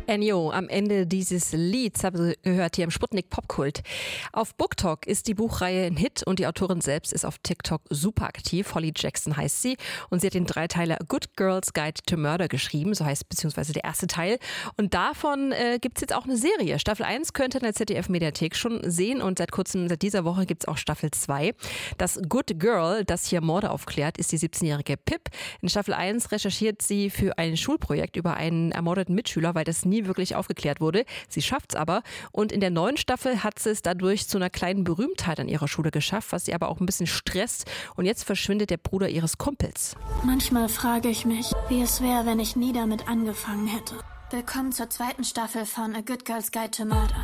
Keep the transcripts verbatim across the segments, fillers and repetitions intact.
Ennio, am Ende dieses Lieds habe ich gehört hier im Sputnik Popkult. Auf BookTok ist die Buchreihe ein Hit und die Autorin selbst ist auf TikTok super aktiv. Holly Jackson heißt sie und sie hat den Dreiteiler A Good Girl's Guide to Murder geschrieben, so heißt beziehungsweise der erste Teil. Und davon äh, gibt es jetzt auch eine Serie. Staffel eins könnt ihr in der Z D F-Mediathek schon sehen und seit kurzem, seit dieser Woche gibt es auch Staffel zwei. Das Good Girl, das hier Morde aufklärt, ist die siebzehnjährige Pip. In Staffel eins recherchiert sie für ein Schulprojekt über einen ermordeten Mitschüler, weil das nie wirklich aufgeklärt wurde. Sie schafft's aber und in der neuen Staffel hat sie es dadurch zu einer kleinen Berühmtheit an ihrer Schule geschafft, was sie aber auch ein bisschen stresst und jetzt verschwindet der Bruder ihres Kumpels. Manchmal frage ich mich, wie es wäre, wenn ich nie damit angefangen hätte. Willkommen zur zweiten Staffel von A Good Girl's Guide to Murder.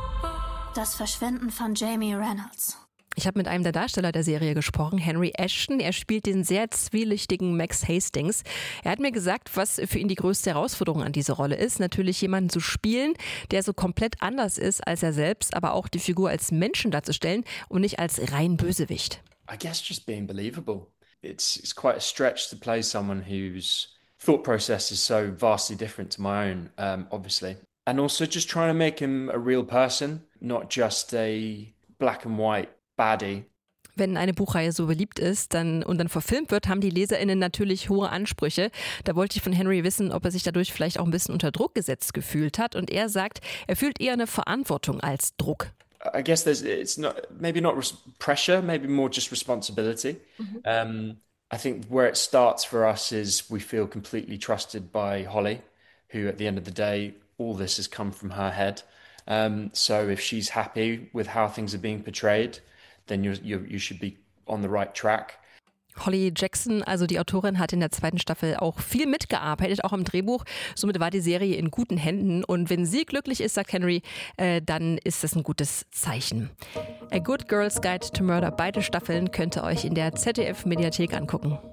Das Verschwinden von Jamie Reynolds. Ich habe mit einem der Darsteller der Serie gesprochen, Henry Ashton. Er spielt den sehr zwielichtigen Max Hastings. Er hat mir gesagt, was für ihn die größte Herausforderung an dieser Rolle ist. Natürlich jemanden zu spielen, der so komplett anders ist als er selbst, aber auch die Figur als Menschen darzustellen und nicht als rein Bösewicht. I guess just being believable. It's, it's quite a stretch to play someone whose thought process is so vastly different to my own, um, obviously. And also just trying to make him a real person, not just a black and white baddie. Wenn eine Buchreihe so beliebt ist dann, und dann verfilmt wird, haben die LeserInnen natürlich hohe Ansprüche. Da wollte ich von Henry wissen, ob er sich dadurch vielleicht auch ein bisschen unter Druck gesetzt gefühlt hat. Und er sagt, er fühlt eher eine Verantwortung als Druck. I guess there's it's not maybe not res- pressure, maybe more just responsibility. Mm-hmm. Um, I think where it starts for us is we feel completely trusted by Holly, who at the end of the day, all this has come from her head. Um, so if she's happy with how things are being portrayed, then you you you should be on the right track. Holly Jackson, also die Autorin, hat in der zweiten Staffel auch viel mitgearbeitet, auch am Drehbuch. Somit war die Serie in guten Händen. Und wenn sie glücklich ist, sagt Henry, äh, dann ist das ein gutes Zeichen. A Good Girl's Guide to Murder, beide Staffeln könnt ihr euch in der Z D F-Mediathek angucken.